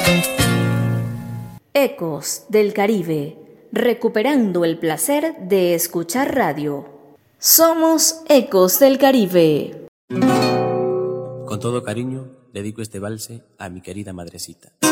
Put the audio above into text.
Ecos del Caribe, recuperando el placer de escuchar radio. Somos Ecos del Caribe. Con todo cariño, dedico este valse a mi querida madrecita.